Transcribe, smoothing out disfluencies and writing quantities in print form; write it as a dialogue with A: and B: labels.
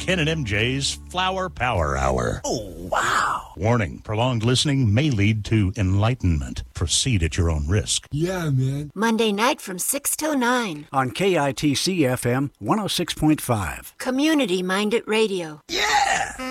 A: Ken and MJ's Flower Power Hour.
B: Oh, wow.
A: Warning, prolonged listening may lead to enlightenment. Proceed at your own risk.
C: Yeah, man.
D: Monday night from 6 till 9.
E: On KITC FM 106.5.
D: Community-minded radio.
B: Yeah!